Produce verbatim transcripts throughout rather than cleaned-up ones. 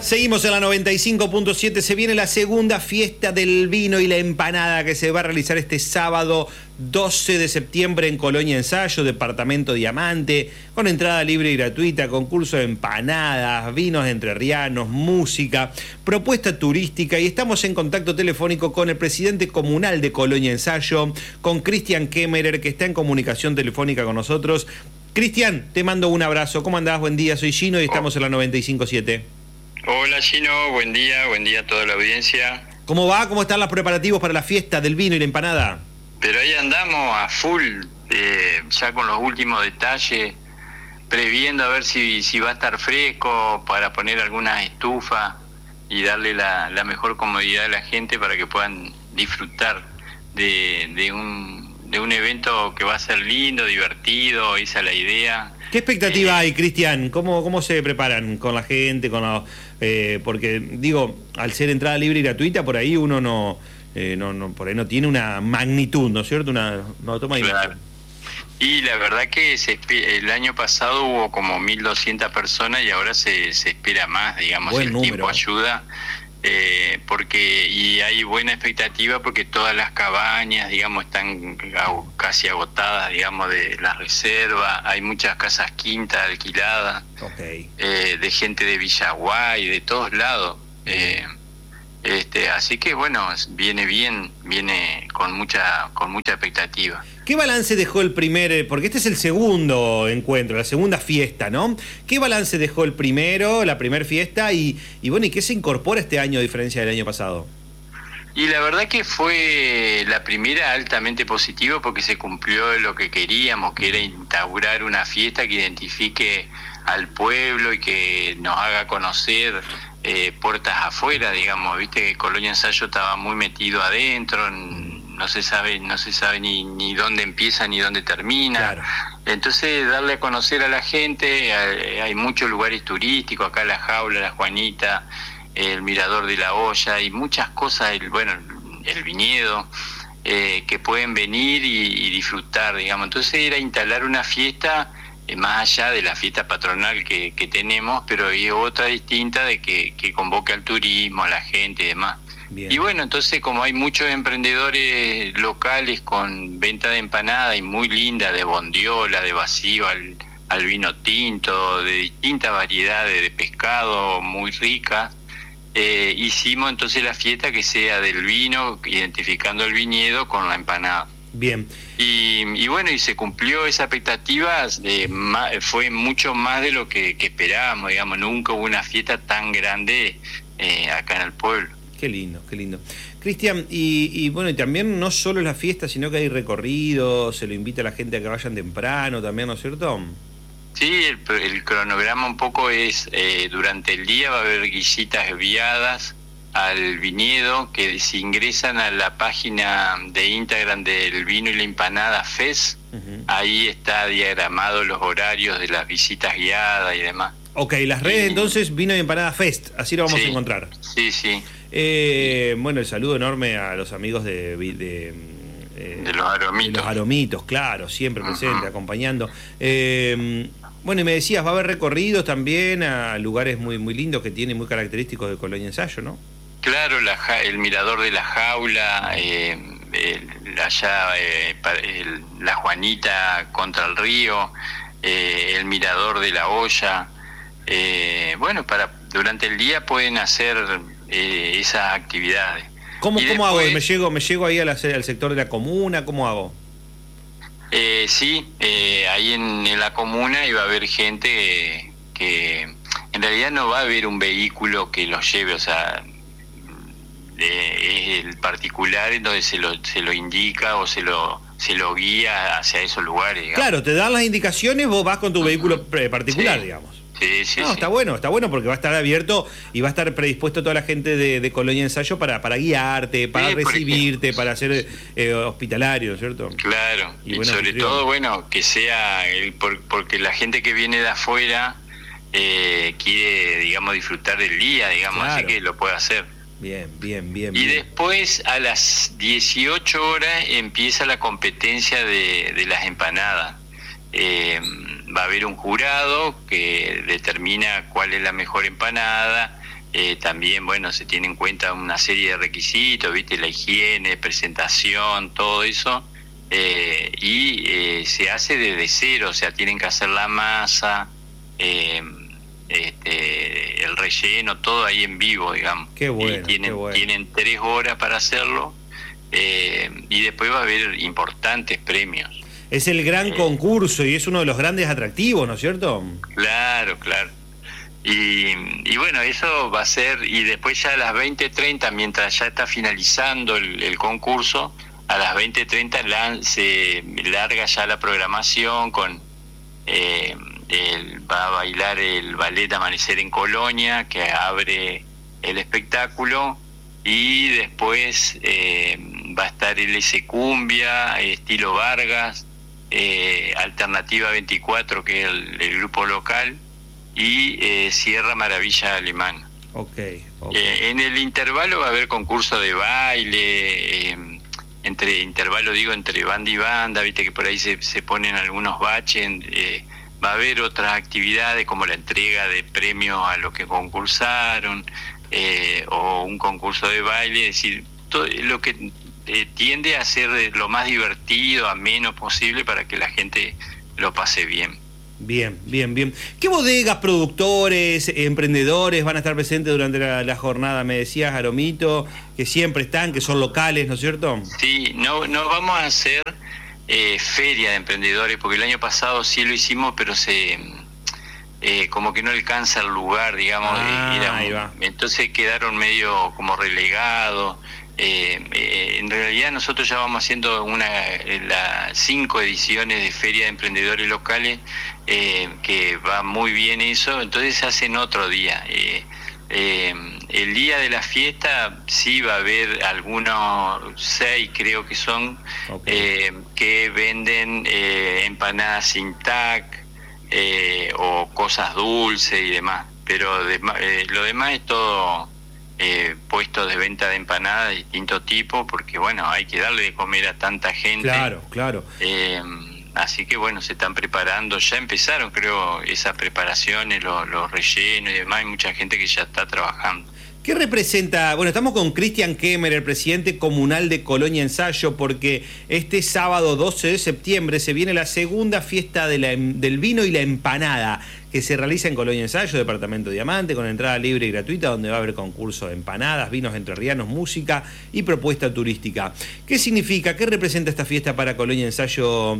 Seguimos en la noventa y cinco punto siete. Se viene la segunda fiesta del vino y la empanada que se va a realizar este sábado doce de septiembre en Colonia Ensayo, departamento Diamante, con entrada libre y gratuita, concurso de empanadas, vinos entrerrianos, música, propuesta turística, y estamos en contacto telefónico con el presidente comunal de Colonia Ensayo, con Cristian Kemmerer, que está en comunicación telefónica con nosotros. Cristian, te mando un abrazo. ¿Cómo andás? Buen día, soy Gino y estamos en la noventa y cinco punto siete. Hola Gino, buen día, buen día a toda la audiencia. ¿Cómo va? ¿Cómo están los preparativos para la fiesta del vino y la empanada? Pero ahí andamos a full, eh, ya con los últimos detalles, previendo a ver si, si va a estar fresco para poner algunas estufas y darle la, la mejor comodidad a la gente para que puedan disfrutar de, de, un, de un evento que va a ser lindo, divertido, esa es la idea. ¿Qué expectativa eh, hay, Cristian? ¿Cómo, ¿Cómo se preparan con la gente? Con la, eh, porque, digo, al ser entrada libre y gratuita, por ahí uno no, eh, no, no por ahí no tiene una magnitud, ¿no es cierto? Una, no toma claro. Y la verdad que se, el año pasado hubo como mil doscientas personas y ahora se, se espera más, digamos, Buen el número. tiempo ayuda. Eh, porque y hay buena expectativa porque todas las cabañas, digamos, están casi agotadas, digamos, de la reserva. Hay muchas casas quintas alquiladas, okay. eh, de gente de Villaguay, de todos lados. Eh, este, así que bueno, viene bien, viene con mucha con mucha expectativa. ¿Qué balance dejó el primer, porque este es el segundo encuentro, la segunda fiesta, ¿no? ¿Qué balance dejó el primero, la primera fiesta, y, y bueno, y qué se incorpora este año a diferencia del año pasado? Y la verdad que fue la primera altamente positiva porque se cumplió lo que queríamos, que era instaurar una fiesta que identifique al pueblo y que nos haga conocer eh, puertas afuera, digamos. Viste que Colonia Ensayo estaba muy metido adentro, no se sabe no se sabe ni, ni dónde empieza ni dónde termina. Claro. Entonces darle a conocer a la gente, hay, hay muchos lugares turísticos, acá La Jaula, La Juanita, el Mirador de la Olla y muchas cosas, el, bueno, el viñedo, eh, que pueden venir y, y disfrutar, digamos. Entonces era instalar una fiesta eh, más allá de la fiesta patronal que, que tenemos, pero hay otra distinta de que, que convoque al turismo, a la gente y demás. Bien. Y bueno, entonces como hay muchos emprendedores locales con venta de empanada y muy linda, de bondiola, de vacío al, al vino tinto, de distintas variedades de pescado muy ricas, eh, hicimos entonces la fiesta que sea del vino, identificando el viñedo con la empanada. Bien. Y, y bueno, y se cumplió esa expectativa, de, fue mucho más de lo que, que esperábamos, digamos, nunca hubo una fiesta tan grande eh, acá en el pueblo. Qué lindo, qué lindo. Cristian, y, y bueno, y también no solo es la fiesta, sino que hay recorridos, se lo invita a la gente a que vayan temprano también, ¿no es cierto? Sí, el, el cronograma un poco es, eh, durante el día va a haber visitas guiadas al viñedo, que si ingresan a la página de Instagram del Vino y la Empanada Fest, uh-huh. Ahí está diagramado los horarios de las visitas guiadas y demás. Ok, las redes y, entonces Vino y Empanada Fest, así lo vamos sí, a encontrar. Sí, sí. Eh, bueno, el saludo enorme a los amigos de, de, eh, de los aromitos. De los aromitos, claro, siempre presente, uh-huh. acompañando. Eh, bueno, y me decías, va a haber recorridos también a lugares muy muy lindos que tienen muy característicos de Colonia Ensayo, ¿no? Claro, la, el Mirador de la Jaula, eh, el, allá eh, el, la Juanita contra el río, eh, el Mirador de la Olla. Eh, bueno, para durante el día pueden hacer eh, esas actividades. ¿Cómo, y ¿cómo después, hago? ¿Me llego, me llego ahí a la, al sector de la comuna? ¿Cómo hago? Eh, sí, eh, ahí en, en la comuna iba a haber gente eh, que en realidad no va a haber un vehículo que los lleve, o sea, eh, es el particular en donde se lo, se lo indica o se lo, se lo guía hacia esos lugares, digamos. Claro, te dan las indicaciones, vos vas con tu uh-huh. vehículo particular, sí. digamos. Sí, sí, no, sí. está bueno, está bueno porque va a estar abierto y va a estar predispuesto toda la gente de, de Colonia Ensayo para, para guiarte, para sí, recibirte, para ser eh, hospitalario, ¿cierto? Claro, y, y bueno, sobre todo, bueno, que sea, el, por, porque la gente que viene de afuera eh, quiere, digamos, disfrutar del día, digamos, claro. Así que lo puede hacer. Bien, bien, bien. Y bien. después a las dieciocho horas empieza la competencia de, de las empanadas. Eh, va a haber un jurado que determina cuál es la mejor empanada, eh, también, bueno, se tiene en cuenta una serie de requisitos, ¿viste? La higiene, presentación, todo eso, eh, y eh, se hace desde cero, o sea, tienen que hacer la masa, eh, este, el relleno, todo ahí en vivo, digamos. Qué bueno, y tienen, qué bueno. tienen tres horas para hacerlo, eh, y después va a haber importantes premios. Es el gran eh, concurso y es uno de los grandes atractivos, ¿no es cierto? Claro, claro. Y, y bueno, eso va a ser, y después ya a las veinte treinta, mientras ya está finalizando el, el concurso, a las veinte treinta la, se larga ya la programación con... Eh, el, va a bailar el ballet Amanecer en Colonia, que abre el espectáculo, y después eh, va a estar el S Cumbia, estilo Vargas, eh, Alternativa veinticuatro, que es el, el grupo local, y eh, Sierra Maravilla Alemana. Okay, okay. Eh, en el intervalo va a haber concurso de baile, eh, entre intervalo digo entre banda y banda, viste que por ahí se, se ponen algunos baches, eh, va a haber otras actividades como la entrega de premios a los que concursaron, eh, o un concurso de baile, es decir, todo lo que eh, tiende a ser lo más divertido, ameno posible para que la gente lo pase bien. Bien, bien, bien. ¿Qué bodegas, productores, emprendedores van a estar presentes durante la, la jornada? Me decías, Aromito, que siempre están, que son locales, ¿no es cierto? Sí, no, no vamos a hacer Eh, feria de emprendedores, porque el año pasado sí lo hicimos, pero se eh, como que no alcanza el lugar, digamos, ah, era, ahí va. Entonces quedaron medio como relegados. Eh, eh, en realidad nosotros ya vamos haciendo una las cinco ediciones de feria de emprendedores locales, eh, que va muy bien eso, entonces se hacen otro día. Eh, Eh, el día de la fiesta sí va a haber algunos, seis creo que son, okay. eh, que venden eh, empanadas sin tac, eh, o cosas dulces y demás, pero de, eh, lo demás es todo eh, puestos de venta de empanadas de distinto tipo, porque bueno, hay que darle de comer a tanta gente. Claro, claro. Eh, Así que bueno, se están preparando, ya empezaron creo esas preparaciones, los, los rellenos y demás, hay mucha gente que ya está trabajando. ¿Qué representa? Bueno, estamos con Cristian Kemmer, el presidente comunal de Colonia Ensayo, porque este sábado doce de septiembre se viene la segunda fiesta de la, del vino y la empanada, que se realiza en Colonia Ensayo, departamento Diamante, con entrada libre y gratuita, donde va a haber concurso de empanadas, vinos entrerrianos, música y propuesta turística. ¿Qué significa? ¿Qué representa esta fiesta para Colonia Ensayo,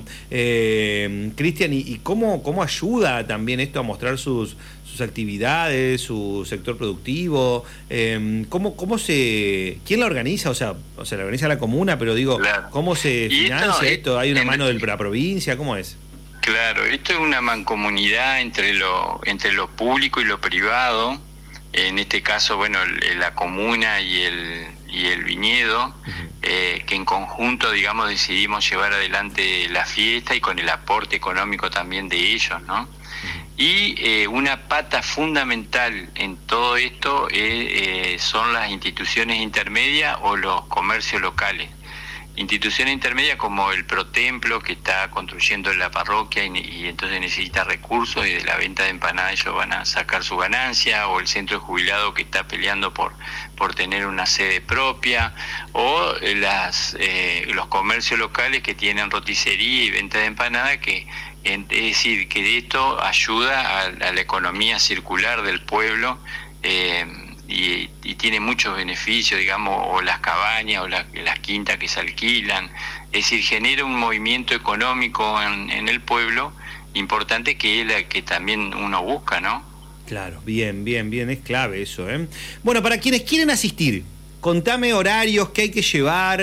eh, Cristian? ¿Y, y cómo, cómo ayuda también esto a mostrar sus, sus actividades, su sector productivo? Eh, ¿cómo, cómo se, ¿Quién la organiza? O sea, o sea, la organiza la comuna, pero digo, claro. ¿Cómo se financia esto? esto? ¿Hay una mano de la provincia? ¿Cómo es? Claro, esto es una mancomunidad entre lo entre lo público y lo privado. En este caso, bueno, la comuna y el y el viñedo, uh-huh. eh, que en conjunto, digamos, decidimos llevar adelante la fiesta y con el aporte económico también de ellos, ¿no? Uh-huh. Y eh, una pata fundamental en todo esto eh, eh, son las instituciones intermedias o los comercios locales. Instituciones intermedias como el Protemplo, que está construyendo en la parroquia y, y entonces necesita recursos, y de la venta de empanadas ellos van a sacar su ganancia, o el centro de jubilado que está peleando por por tener una sede propia, o las eh, los comercios locales que tienen roticería y venta de empanadas, que es decir, que esto ayuda a, a la economía circular del pueblo, eh, Y, y tiene muchos beneficios, digamos, o las cabañas o la, las quintas que se alquilan, es decir, genera un movimiento económico en, en el pueblo importante, que es la que también uno busca, ¿no? Claro, bien, bien, bien, es clave eso, ¿eh? Bueno, para quienes quieren asistir, contame horarios, qué hay que llevar,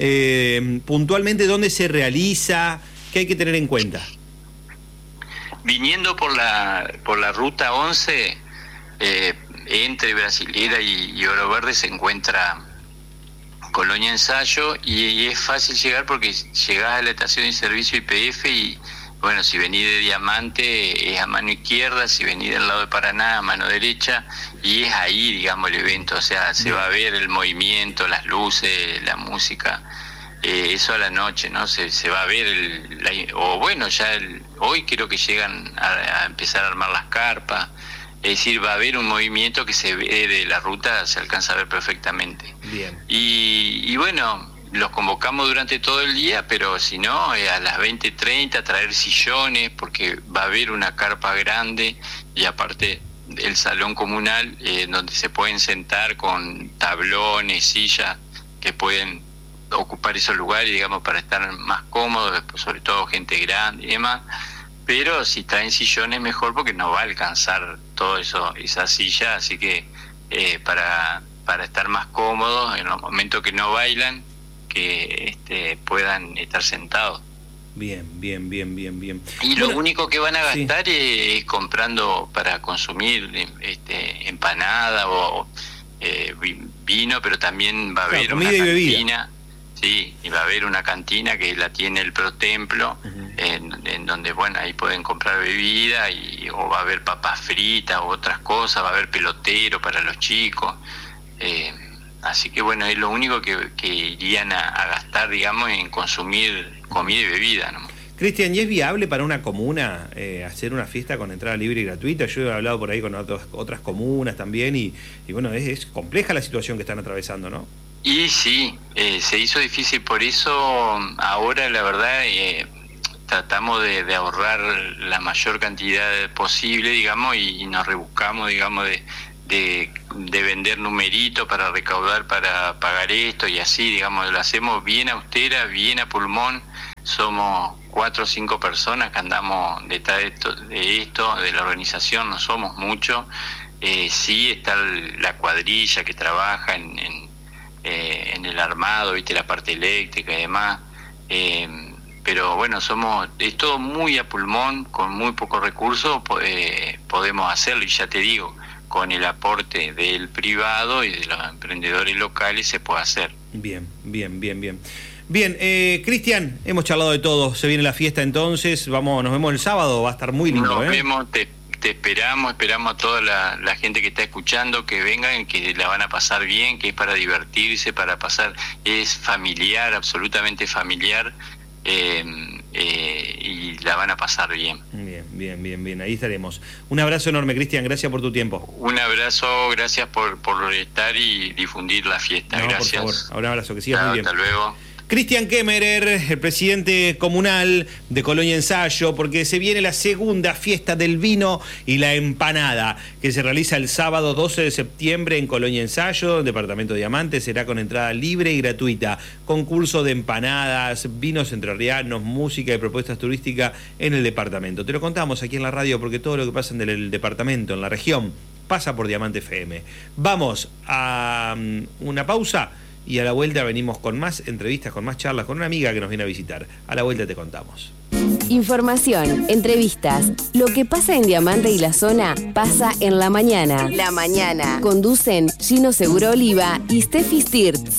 eh, puntualmente dónde se realiza, qué hay que tener en cuenta. Viniendo por la, por la ruta once, eh, entre Brasilera y, y Oro Verde se encuentra Colonia Ensayo, y, y es fácil llegar porque llegás a la estación de servicio Y P F y, bueno, si venís de Diamante es a mano izquierda, si venís del lado de Paraná a mano derecha, y es ahí, digamos, el evento, o sea, se va a ver el movimiento, las luces, la música, eh, eso a la noche, ¿no? Se, se va a ver, el, la, o bueno, ya el, hoy creo que llegan a, a empezar a armar las carpas. Es decir, va a haber un movimiento que se ve de la ruta, se alcanza a ver perfectamente. Bien. Y, y bueno, los convocamos durante todo el día, pero si no, eh, a las veinte treinta traer sillones, porque va a haber una carpa grande y aparte el salón comunal eh, donde se pueden sentar con tablones, sillas que pueden ocupar esos lugares, digamos, para estar más cómodos, sobre todo gente grande y demás. Pero si traen sillones mejor, porque no va a alcanzar todo eso, esa silla, así que eh, para, para estar más cómodos en los momentos que no bailan, que este, puedan estar sentados. Bien, bien, bien, bien, bien. Y bueno, lo único que van a gastar sí. es, es comprando para consumir este, empanada o eh, vino, pero también va a haber claro, una comida y cantina. bebida. Sí, y va a haber una cantina que la tiene el Protemplo, uh-huh. en, en donde, bueno, ahí pueden comprar bebida y o va a haber papas fritas o otras cosas, va a haber pelotero para los chicos. Eh, así que, bueno, es lo único que, que irían a, a gastar, digamos, en consumir comida y bebida, ¿no? Cristian, ¿y es viable para una comuna eh, hacer una fiesta con entrada libre y gratuita? Yo he hablado por ahí con otros, otras comunas también y, y bueno, es, es compleja la situación que están atravesando, ¿no? Y sí, eh, se hizo difícil, por eso ahora la verdad eh, tratamos de, de ahorrar la mayor cantidad posible, digamos, y, y nos rebuscamos, digamos, de, de, de vender numeritos para recaudar, para pagar esto y así, digamos, lo hacemos bien austera, bien a pulmón. Somos cuatro o cinco personas que andamos detrás de esto, de, esto, de la organización, no somos muchos. Eh, sí está la cuadrilla que trabaja en... en Eh, en el armado, viste, la parte eléctrica y demás, eh, pero bueno, somos, es todo muy a pulmón, con muy pocos recursos eh, podemos hacerlo, y ya te digo, con el aporte del privado y de los emprendedores locales se puede hacer. Bien, bien, bien, bien. Bien, eh, Cristian, hemos charlado de todo, se viene la fiesta entonces, vamos, nos vemos el sábado, va a estar muy lindo. Nos ¿eh? vemos, te Te esperamos, esperamos a toda la, la gente que está escuchando, que vengan, que la van a pasar bien, que es para divertirse, para pasar, es familiar, absolutamente familiar, eh, eh, y la van a pasar bien. Bien, bien, bien, bien, ahí estaremos. Un abrazo enorme, Cristian, gracias por tu tiempo. Un abrazo, gracias por, por estar y difundir la fiesta, no, gracias. Por favor, un abrazo, que sigas Claro, muy bien. Hasta luego. Cristian Kemmerer, el presidente comunal de Colonia Ensayo, porque se viene la segunda fiesta del vino y la empanada, que se realiza el sábado doce de septiembre en Colonia Ensayo, departamento de Diamante, será con entrada libre y gratuita. Concurso de empanadas, vinos entrerrianos, música y propuestas turísticas en el departamento. Te lo contamos aquí en la radio porque todo lo que pasa en el departamento, en la región, pasa por Diamante F M. Vamos a um, una pausa. Y a la vuelta venimos con más entrevistas, con más charlas, con una amiga que nos viene a visitar. A la vuelta te contamos. Información, entrevistas, lo que pasa en Diamante y la zona pasa en La Mañana. La Mañana. Conducen Gino Seguro Oliva y Steffi Stirtz.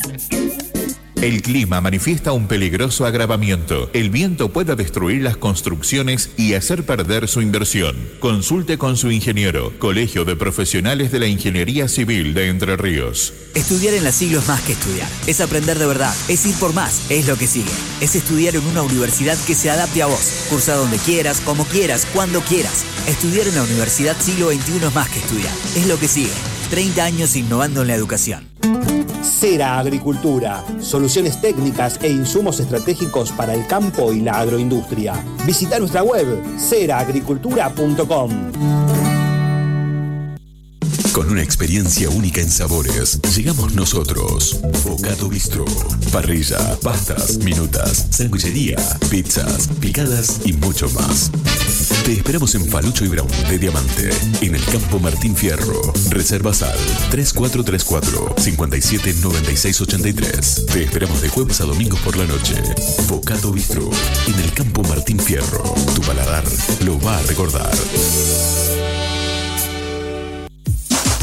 El clima manifiesta un peligroso agravamiento. El viento puede destruir las construcciones y hacer perder su inversión. Consulte con su ingeniero. Colegio de Profesionales de la Ingeniería Civil de Entre Ríos. Estudiar en la Siglo es más que estudiar. Es aprender de verdad. Es ir por más. Es lo que sigue. Es estudiar en una universidad que se adapte a vos. Cursa donde quieras, como quieras, cuando quieras. Estudiar en la Universidad Siglo veintiuno es más que estudiar. Es lo que sigue. treinta años innovando en la educación. Cera Agricultura, soluciones técnicas e insumos estratégicos para el campo y la agroindustria. Visita nuestra web cera agricultura punto com. Con una experiencia única en sabores, llegamos nosotros. Bocado Bistro. Parrilla, pastas, minutas, sandwichería, pizzas, picadas y mucho más. Te esperamos en Falucho y Brown de Diamante, en el Campo Martín Fierro. Reservas al tres cuatro tres cuatro, cinco siete nueve seis ocho tres. Te esperamos de jueves a domingos por la noche. Bocado Bistro, en el Campo Martín Fierro. Tu paladar lo va a recordar.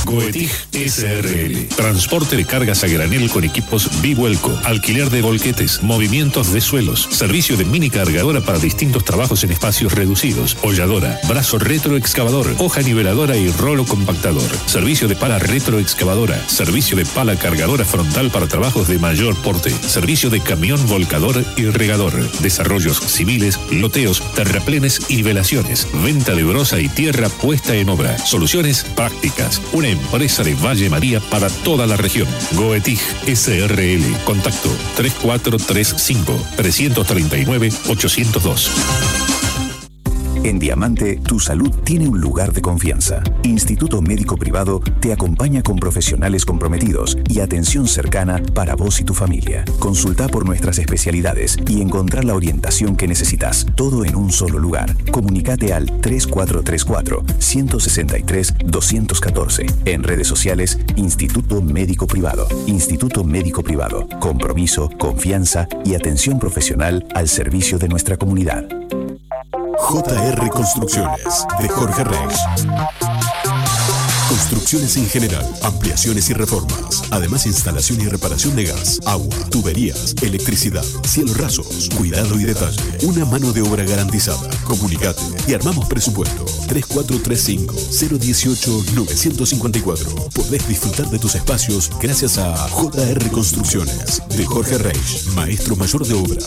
Goetij S R L. Transporte de cargas a granel con equipos Bivuelco. Alquiler de volquetes. Movimientos de suelos. Servicio de mini cargadora para distintos trabajos en espacios reducidos. Holladora. Brazo retroexcavador. Hoja niveladora y rolo compactador. Servicio de pala retroexcavadora. Servicio de pala cargadora frontal para trabajos de mayor porte. Servicio de camión volcador y regador. Desarrollos civiles, loteos, terraplenes y nivelaciones. Venta de brosa y tierra puesta en obra. Soluciones prácticas. Una empresa de Valle María para toda la región. Goetij S R L. Contacto tres cuatro tres cinco, tres tres nueve, ocho cero dos. En Diamante, tu salud tiene un lugar de confianza. Instituto Médico Privado te acompaña con profesionales comprometidos y atención cercana para vos y tu familia. Consulta por nuestras especialidades y encontrar la orientación que necesitas, todo en un solo lugar. Comunicate al tres cuatro tres cuatro, uno seis tres, dos uno cuatro. En redes sociales, Instituto Médico Privado. Instituto Médico Privado. Compromiso, confianza y atención profesional al servicio de nuestra comunidad. J R Construcciones, de Jorge Reich. Construcciones en general, ampliaciones y reformas. Además, instalación y reparación de gas, agua, tuberías, electricidad, cielos rasos, cuidado y detalle. Una mano de obra garantizada. Comunicate y armamos presupuesto. tres cuatro tres cinco, cero uno ocho, nueve cinco cuatro. Podés disfrutar de tus espacios gracias a J R Construcciones, de Jorge Reich, maestro mayor de obra.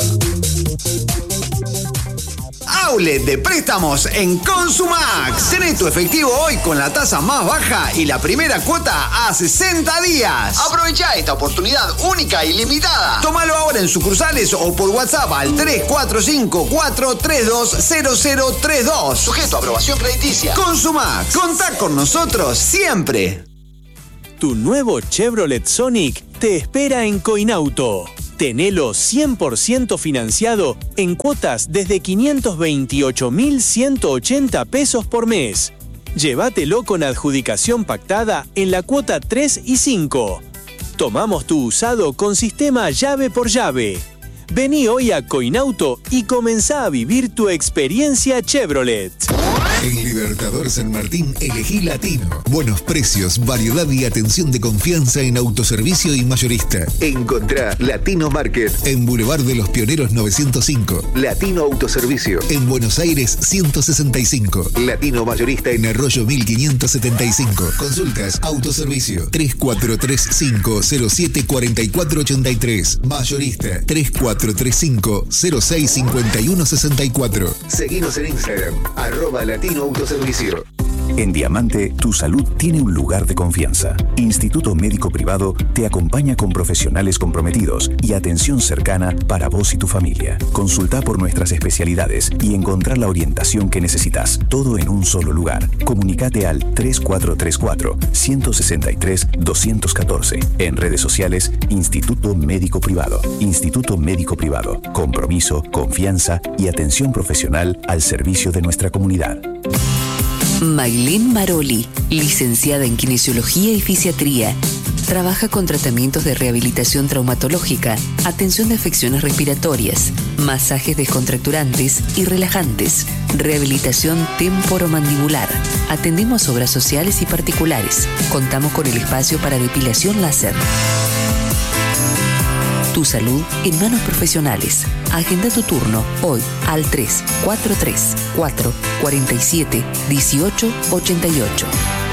Outlet de préstamos en Consumax. Tenés tu efectivo hoy con la tasa más baja y la primera cuota a sesenta días. Aprovecha esta oportunidad única y limitada. Tómalo ahora en sucursales o por WhatsApp al tres cuatro cinco, cuatro tres dos, cero cero tres dos. Sujeto a aprobación crediticia. Consumax. Contá con nosotros siempre. Tu nuevo Chevrolet Sonic te espera en Coinauto. Tenelo cien por ciento financiado en cuotas desde quinientos veintiocho mil ciento ochenta pesos por mes. Llévatelo con adjudicación pactada en la cuota tres y cinco. Tomamos tu usado con sistema llave por llave. Vení hoy a Coinauto y comenzá a vivir tu experiencia Chevrolet. En Libertador San Martín elegí Latino. Buenos precios, variedad y atención de confianza en autoservicio y mayorista. Encontrá Latino Market en Boulevard de los Pioneros novecientos cinco. Latino Autoservicio en Buenos Aires ciento sesenta y cinco. Latino Mayorista en Arroyo mil quinientos setenta y cinco. Consultas Autoservicio tres cuatro tres cinco, cero siete cuatro cuatro ocho tres. Mayorista tres cuatro tres cinco, cero seis cinco uno seis cuatro. Seguinos en Instagram, arroba Latino Autoservicio. En Diamante, tu salud tiene un lugar de confianza. Instituto Médico Privado te acompaña con profesionales comprometidos y atención cercana para vos y tu familia. Consulta por nuestras especialidades y encontrar la orientación que necesitas, todo en un solo lugar. Comunicate al tres cuatro tres cuatro, uno seis tres, dos uno cuatro. En redes sociales, Instituto Médico Privado. Instituto Médico Privado. Compromiso, confianza y atención profesional al servicio de nuestra comunidad. Maylin Maroli, licenciada en Kinesiología y Fisiatría. Trabaja con tratamientos de rehabilitación traumatológica, atención de afecciones respiratorias, masajes descontracturantes y relajantes, rehabilitación temporomandibular. Atendemos obras sociales y particulares. Contamos con el espacio para depilación láser. Tu salud en manos profesionales. Agenda tu turno hoy al tres cuatro tres cuatro, cuatro siete, uno ocho ocho ocho.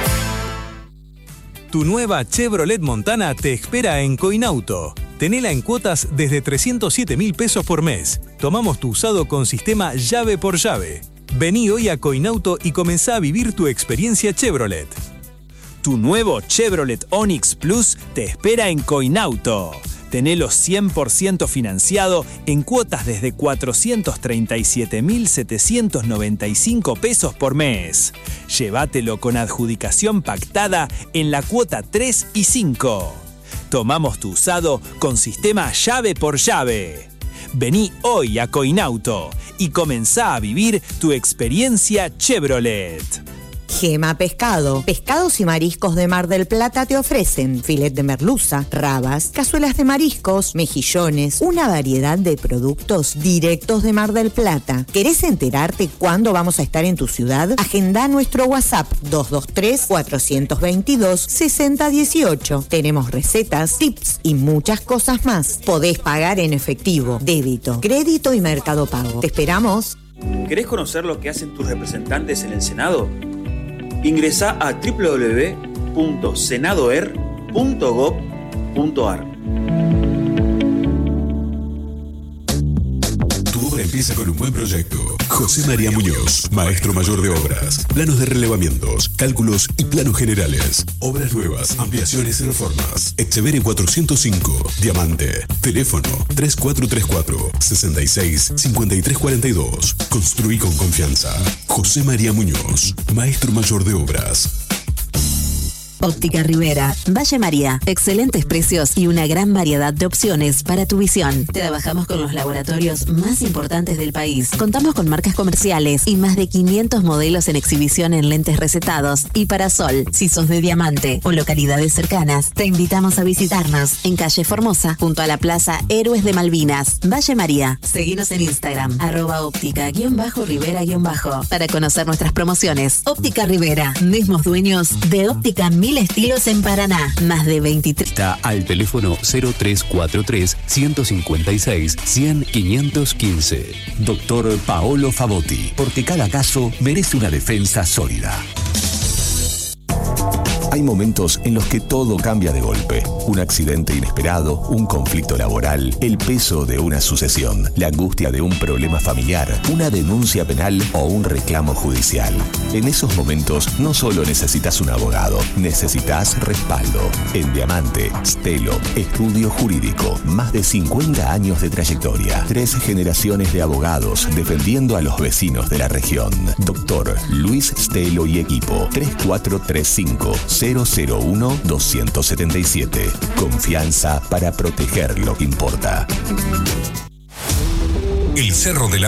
Tu nueva Chevrolet Montana te espera en Coinauto. Tenela en cuotas desde trescientos siete mil pesos por mes. Tomamos tu usado con sistema llave por llave. Vení hoy a Coinauto y comenzá a vivir tu experiencia Chevrolet. Tu nuevo Chevrolet Onix Plus te espera en Coinauto. Tenelo cien por ciento financiado en cuotas desde cuatrocientos treinta y siete mil setecientos noventa y cinco pesos por mes. Llévatelo con adjudicación pactada en la cuota tres y cinco. Tomamos tu usado con sistema llave por llave. Vení hoy a Coinauto y comenzá a vivir tu experiencia Chevrolet. Gema Pescado. Pescados y mariscos de Mar del Plata te ofrecen filet de merluza, rabas, cazuelas de mariscos, mejillones, una variedad de productos directos de Mar del Plata. ¿Querés enterarte cuándo vamos a estar en tu ciudad? Agenda nuestro WhatsApp dos dos tres, cuatro dos dos, seis cero uno ocho. Tenemos recetas, tips y muchas cosas más. Podés pagar en efectivo, débito, crédito y Mercado Pago. Te esperamos. ¿Querés conocer lo que hacen tus representantes en el Senado? Ingresá a doble u doble u doble u punto senadoer punto gob punto ar. Tu obra empieza con un buen proyecto. José María Muñoz, maestro mayor de obras, planos de relevamientos, cálculos y planos generales. Obras nuevas, ampliaciones y reformas. Echeverri cuatrocientos cinco, Diamante. Teléfono tres cuatro tres cuatro, seis seis, cinco tres cuatro dos. Construí con confianza. José María Muñoz, maestro mayor de obras. Óptica Rivera, Valle María, excelentes precios y una gran variedad de opciones para tu visión. Trabajamos con los laboratorios más importantes del país. Contamos con marcas comerciales y más de quinientos modelos en exhibición en lentes recetados y para sol. Si sos de Diamante o localidades cercanas, te invitamos a visitarnos en calle Formosa, junto a la Plaza Héroes de Malvinas, Valle María. Seguinos en Instagram, arroba óptica guión bajo Rivera guión bajo, para conocer nuestras promociones. Óptica Rivera, mismos dueños de Óptica Mil Estilos en Paraná. Más de veintitrés. Está al teléfono cero tres cuatro tres, ciento cincuenta y seis, cien, quinientos quince. Doctor Paolo Favotti, porque cada caso merece una defensa sólida. Hay momentos en los que todo cambia de golpe. Un accidente inesperado, un conflicto laboral, el peso de una sucesión, la angustia de un problema familiar, una denuncia penal o un reclamo judicial. En esos momentos no solo necesitas un abogado, necesitas respaldo. En Diamante, Stelo, estudio jurídico, más de cincuenta años de trayectoria, tres generaciones de abogados defendiendo a los vecinos de la región. Doctor Luis Stelo y equipo, tres cuatro tres cinco, cero cero uno, dos siete siete. Confianza para proteger lo que importa. El Cerro de la